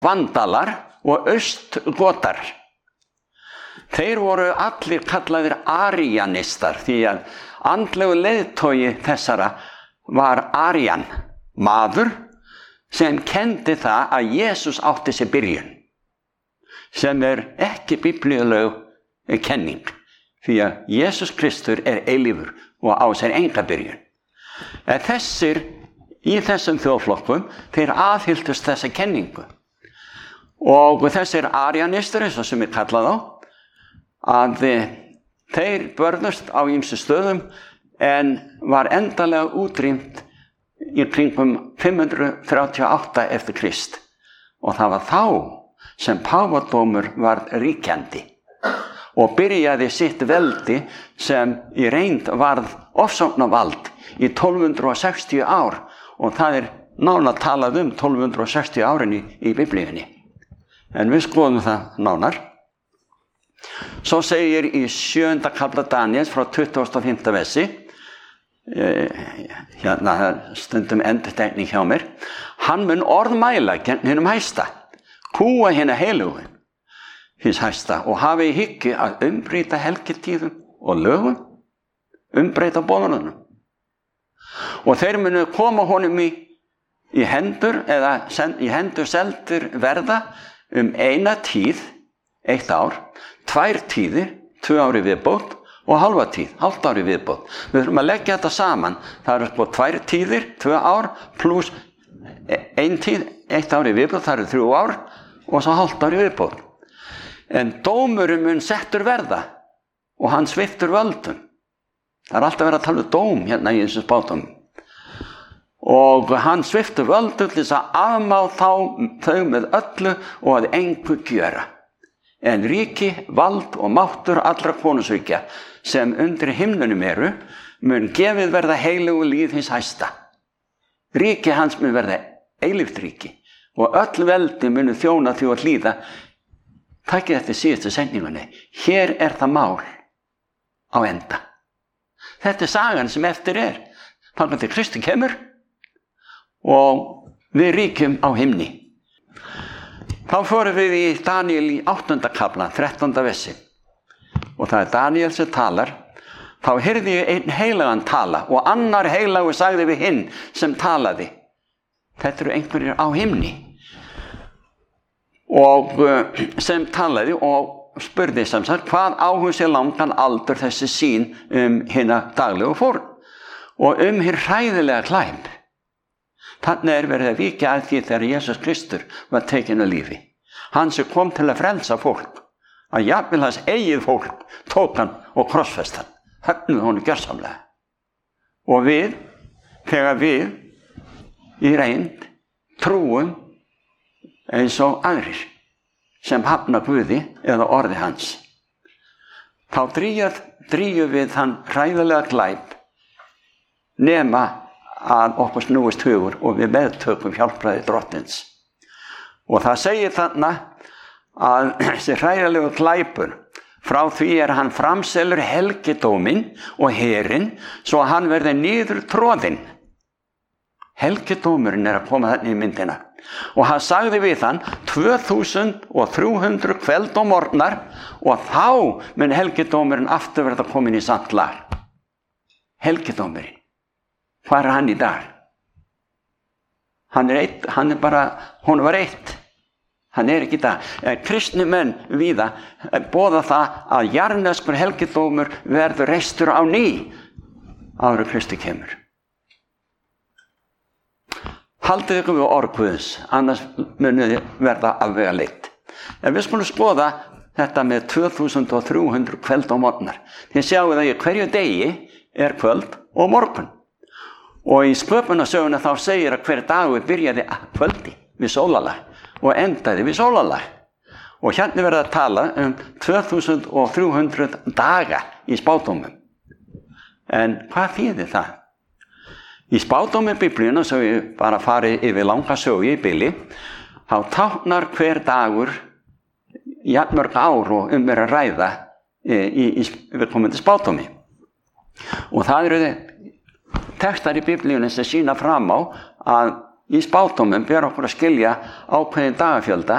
vandalar og austgotar. Þeir voru allir kallaðir arianistar því að andlegu leiðtogi þessara var Arian, maður sem kenndi það að Jesús átti sér byrjun, sem ekki biblíuleg kenning, því að Jesús Kristur eilífur og á sér enga byrjun. En þessir í þessum þjóðflokkum, þeir aðhylltust þessa kenningu. Og þessir arianistar, eins og sem kallað á, að þeir börðust á ýmsum stöðum en var endanlega útrýmt í kringum 538 eftir Krist. Og það var þá sem páfadómur var ríkjandi og byrjaði sitt veldi sem í reynd varð ofsóknarvald í 1260 ár og það nánar talað 1260 árin í biblíunni. En við skoðum það nánar. Svo segir í 7. kafla Daniels frá 25. versi, hérna stundum endurtekning hjá mér, hann mun orðmæla gegn hinum hæsta, kúa hina heilugu hins hæsta og hafi í hyggju að umbreyta helgitíðum og lögum, umbreyta boðunum. Og þeir munu koma honum í hendur eða í hendur seldir verða eina tíð, 1 ár, 2 tíðir, 2 ári viðbót og halva tíð, hálft ári viðbót. Við þurfum að leggja þetta saman. Það 2 tíðir, 2 ár, pluss 1 tíð, 1 ári viðbót, það 3 ár og svo hálft ári viðbót. En dómurinn mun settur verða og hann sviptur völdum. Það alltaf verið að tala dóm hérna í þessum spátum. Og hann sviptur völdum til þess að afmá þau með öllu og að engu gjöra. En ríki, vald og máttur allra konungsríkja sem undir himnunum mun gefið verða heilugu líð hins hæsta. Ríki hans mun verða eilíft ríki og öll veldi munu þjóna því að hlýða. Takið eftir síðustu sendingunni. Hér það mál á enda. Þetta sagan sem eftir þangað til Kristi kemur og við ríkjum á himni. Þá fórum við í Daniel í 8. kafla, 13. versi. Og það Daniel sem talar. Þá heyrði ég einn heilagan tala og annar heilagur sagði við hinn sem talaði. Þetta einhverjir á himni. Og sem talaði og spurði sem sagt, hvað á hún sér langan aldur þessi sýn hina daglegu fórn og hinn hræðilega klæp. Þannig verið að víkja að því þegar Jesús Kristur var tekinn af lífi. Hann sem kom til að frelsa fólk, að jafnvel hans eigið fólk tók hann og krossfest hann. Höfnuðu honum gjörsamlega. Og við, þegar við í reynd trúum eins og aðrir sem hafna Guði eða orði hans, þá dríjum við þann hræðilega glæp nema að okkur snúist hugur og við meðtökum hjálpræði drottins. Og það segir þarna að þessi hræðilegu glæpur, frá því hann framselur helgidóminn og herinn svo að hann verði niður tróðinn. Helgidómurinn að koma þarna í myndina. Og hann sagði við hann 2300 kveld og morgnar og þá mun helgidómurinn aftur verða komin í samt lag. Helgidómurinn. Hvað hann í dag? Hann var eitt. Hann ekki í dag. Kristni menn víða boða það að jarðneskur helgidómur verður reistur á ný áður en Kristi kemur. Haldið ykkur við orð Guðs, annars munið verða afvegaleitt. En við skulum skoða þetta með 2300 kvöld og morgnar. Þið sjáu það í hverju degi kvöld og morgun. Og í sköpunarsögunni þá segir að hver dagur byrjaði kvöldi við sólarlag og endaði við sólarlag. Og hérna verða að tala 2300 daga í spádómum. En hvað þýðir það? Í spádómi Biblíuna, svo ég bara farið yfir langa sögu í bili, þá táknar hver dagur jafnmörg ár og að ræða í viðkomandi spádómi. Og það eru textar í Biblíunni sem sýna fram á að í spádómum ber okkur að skilja ákveðin dagafjölda